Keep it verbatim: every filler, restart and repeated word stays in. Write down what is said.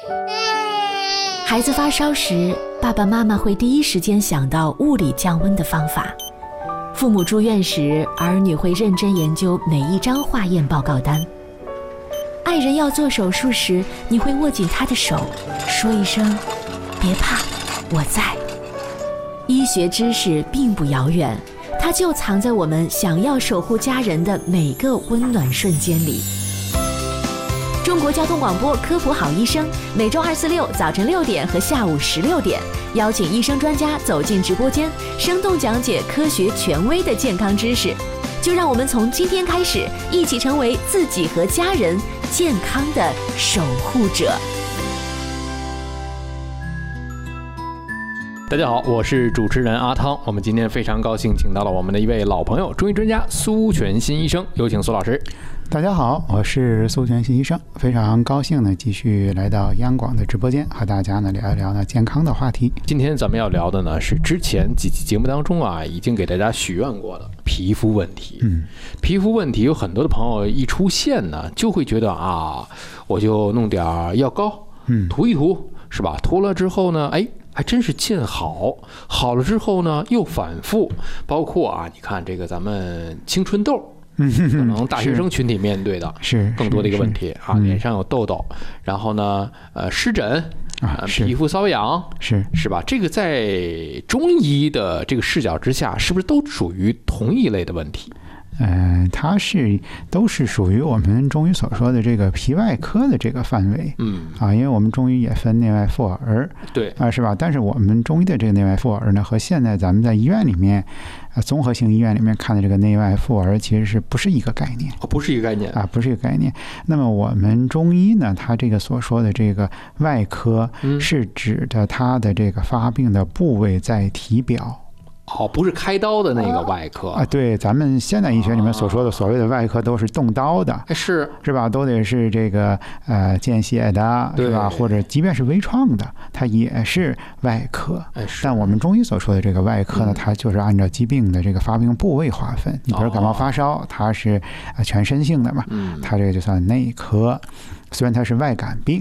孩子发烧时，爸爸妈妈会第一时间想到物理降温的方法。父母住院时，儿女会认真研究每一张化验报告单。爱人要做手术时，你会握紧他的手，说一声“别怕，我在”。医学知识并不遥远，它就藏在我们想要守护家人的每个温暖瞬间里。中国交通广播科普好医生，每周二、四、六早晨六点和下午十六点，邀请医生专家走进直播间，生动讲解科学权威的健康知识。就让我们从今天开始，一起成为自己和家人健康的守护者。 大家好，我是主持人阿汤。我们今天非常高兴请到了我们的一位老朋友，中医专家苏全新医生，有请苏老师。 大家好，我是苏全新医生，非常高兴呢继续来到央广的直播间，和大家呢聊一聊呢健康的话题。 今天咱们要聊的呢是之前几期节目当中啊已经给大家许愿过的皮肤问题。嗯，皮肤问题有很多的朋友一出现呢，就会觉得啊，我就弄点药膏，嗯，涂一涂，是吧？涂了之后呢，哎。还真是见好，好了之后呢又反复，包括啊，你看这个咱们青春痘，可能大学生群体面对的是更多的一个问题啊，脸上有痘痘，然后呢，呃，湿疹啊，皮肤瘙痒， 是是吧？这个在中医的这个视角之下，是不是都属于同一类的问题？ 呃，它是都是属于我们中医所说的这个皮外科的这个范围，嗯啊，因为我们中医也分内外妇儿， 对啊，是吧？但是我们中医的这个内外妇儿呢，和现在咱们在医院里面，啊，综合性医院里面看的这个内外妇儿，其实是不是一个概念？ 哦，不是一个概念啊，不是一个概念。那么我们中医呢，它这个所说的这个外科，是指的它的这个发病的部位在体表。 哦，不是开刀的那个外科啊，对，咱们现代医学里面所说的所谓的外科都是动刀的， 是是吧？都得是这个呃见血的，是吧？或者即便是微创的，它也是外科。但我们中医所说的这个外科呢，它就是按照疾病的这个发病部位划分。你比如感冒发烧，它是全身性的嘛，它这个就算内科。虽然它是外感病